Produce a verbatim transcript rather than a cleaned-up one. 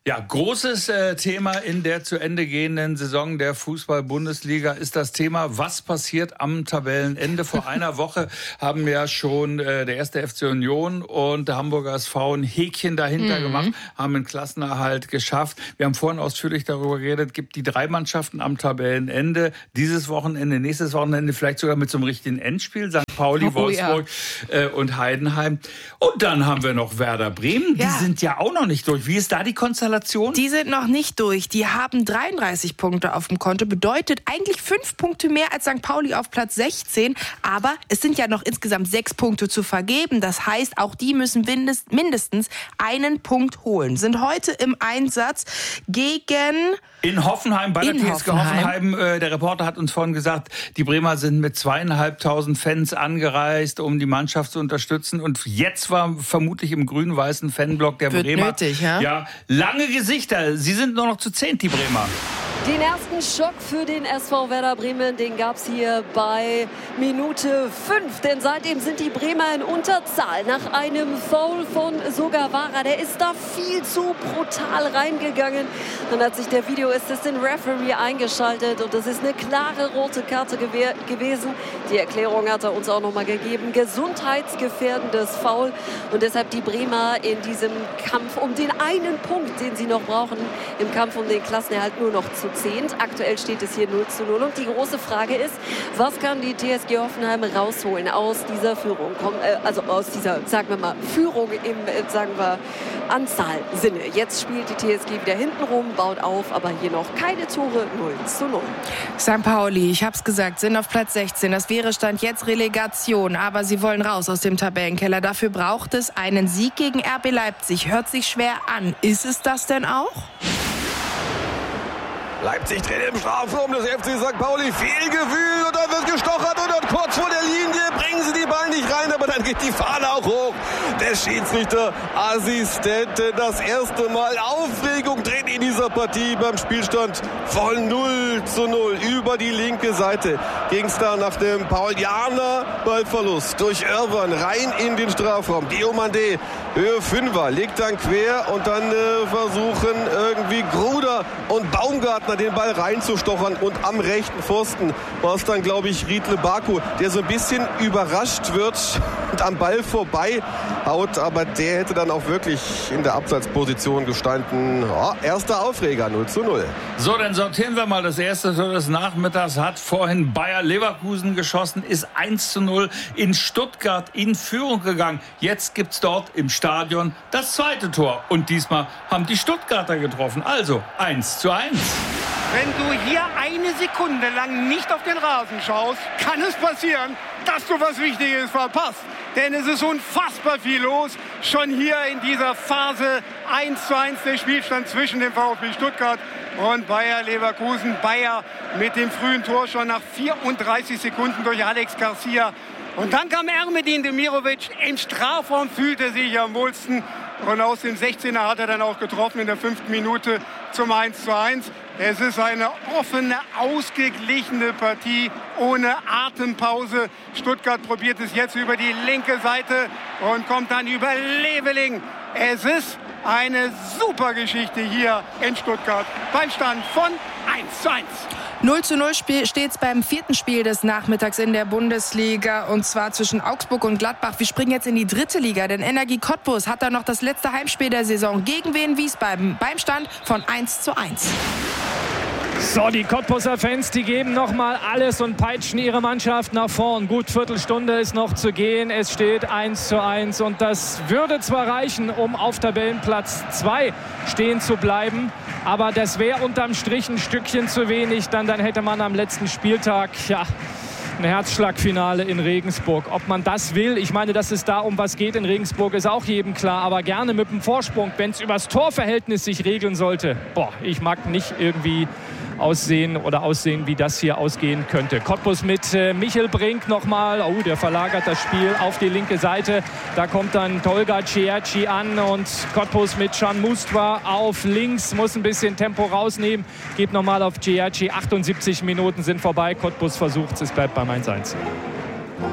Ja, großes äh, Thema in der zu Ende gehenden Saison der Fußball-Bundesliga ist das Thema, was passiert am Tabellenende. Vor einer Woche haben ja schon äh, der erste F C Union und der Hamburger S V ein Häkchen dahinter mhm. gemacht, haben einen Klassenerhalt geschafft. Wir haben vorhin ausführlich darüber geredet, gibt die drei Mannschaften am Tabellenende, dieses Wochenende, nächstes Wochenende, vielleicht sogar mit so einem richtigen Endspiel, Sankt Pauli, oh, Wolfsburg ja. äh, und Heidenheim. Und dann haben wir noch Werder Bremen, ja. die sind ja auch noch nicht durch. Wie ist da die Konstellation? Die sind noch nicht durch. Die haben dreiunddreißig Punkte auf dem Konto. Bedeutet eigentlich fünf Punkte mehr als Sankt Pauli auf Platz sechzehn. Aber es sind ja noch insgesamt sechs Punkte zu vergeben. Das heißt, auch die müssen mindest, mindestens einen Punkt holen. Sind heute im Einsatz gegen... In Hoffenheim, bei der T S G Hoffenheim. Hoffenheim. Der Reporter hat uns vorhin gesagt, die Bremer sind mit zweieinhalbtausend Fans angereist, um die Mannschaft zu unterstützen. Und jetzt war vermutlich im grün-weißen Fanblock der Wird Bremer... nötig, ja? Ja, lange Gesichter. Sie sind nur noch zu zehn, die Bremer. Den ersten Schock für den S V Werder Bremen, den gab es hier bei Minute fünf. Denn seitdem sind die Bremer in Unterzahl nach einem Foul von Sogawara. Der ist da viel zu brutal reingegangen. Dann hat sich der Video Assistant Referee eingeschaltet und das ist eine klare rote Karte gew- gewesen. Die Erklärung hat er uns auch nochmal gegeben. Gesundheitsgefährdendes Foul und deshalb die Bremer in diesem Kampf um den einen Punkt, den sie noch brauchen, im Kampf um den Klassenerhalt nur noch zu zehn. Aktuell steht es hier null zu null und die große Frage ist, was kann die T S G Hoffenheim rausholen aus dieser Führung, also aus dieser, sagen wir mal, Führung im, sagen wir, Anzahlsinne. Jetzt spielt die T S G wieder hintenrum, baut auf, aber hier noch keine Tore, null zu null. Sankt Pauli, ich hab's gesagt, sind auf Platz sechzehn. Das wäre Stand jetzt Relegation, aber sie wollen raus aus dem Tabellenkeller. Dafür braucht es einen Sieg gegen R B Leipzig. Hört sich schwer an. Ist es das denn auch? Leipzig dreht im Strafraum des F C Sankt Pauli. Fehlgefühl und dann wird gestochert und dann kurz vor der Linie bringen sie die Ball nicht rein, aber dann geht die Fahne auch hoch. Der Schiedsrichterassistent, das erste Mal Aufregung drin in dieser Partie beim Spielstand von null zu null. Über die linke Seite ging es da nach dem Paulianer Ballverlust durch Irwan rein in den Strafraum. Diomande, Höhe Fünfer, legt dann quer und dann äh, versuchen irgendwie Gruder und Baumgartner den Ball reinzustochern und am rechten Pfosten war es dann, glaube ich, Riedle Baku, der so ein bisschen überrascht wird und am Ball vorbei haut, aber der hätte dann auch wirklich in der Abseitsposition gestanden. Oh, erster Aufreger, null zu null. So, dann sortieren wir mal. Das erste Tor des Nachmittags hat vorhin Bayer Leverkusen geschossen, ist eins zu null in Stuttgart in Führung gegangen. Jetzt gibt's dort im Stadion das zweite Tor und diesmal haben die Stuttgarter getroffen. Also eins zu eins. Wenn du hier eine Sekunde lang nicht auf den Rasen schaust, kann es passieren, dass du was Wichtiges verpasst. Denn es ist unfassbar viel los. Schon hier in dieser Phase eins zu eins der Spielstand zwischen dem VfB Stuttgart und Bayer Leverkusen. Bayer mit dem frühen Tor schon nach vierunddreißig Sekunden durch Alex Garcia. Und dann kam Ermedin Demirovic. Im Strafraum fühlte er sich am wohlsten. Und aus dem sechzehner hat er dann auch getroffen in der fünften Minute zum eins zu eins. Es ist eine offene, ausgeglichene Partie ohne Atempause. Stuttgart probiert es jetzt über die linke Seite und kommt dann über Leveling. Es ist eine super Geschichte hier in Stuttgart beim Stand von eins zu eins. null zu null steht es beim vierten Spiel des Nachmittags in der Bundesliga und zwar zwischen Augsburg und Gladbach. Wir springen jetzt in die dritte Liga, denn Energie Cottbus hat da noch das letzte Heimspiel der Saison gegen Wien Wiesbaden beim Stand von eins zu eins. So, die Cottbuser Fans, die geben noch mal alles und peitschen ihre Mannschaft nach vorn. Gut Viertelstunde ist noch zu gehen. Es steht eins zu eins und das würde zwar reichen, um auf Tabellenplatz zwei stehen zu bleiben, aber das wäre unterm Strich ein Stückchen zu wenig. Dann, dann hätte man am letzten Spieltag, ja, ein Herzschlagfinale in Regensburg. Ob man das will, ich meine, dass es da um was geht in Regensburg, ist auch jedem klar. Aber gerne mit dem Vorsprung, wenn es übers Torverhältnis sich regeln sollte. Boah, ich mag nicht irgendwie aussehen oder aussehen, wie das hier ausgehen könnte. Cottbus mit äh, Michel Brink nochmal. Oh, der verlagert das Spiel auf die linke Seite. Da kommt dann Tolga Cierci an und Cottbus mit Can Mustva auf links. Muss ein bisschen Tempo rausnehmen. Geht nochmal auf Cierci. achtundsiebzig Minuten sind vorbei. Cottbus versucht es. Es bleibt beim eins zu eins.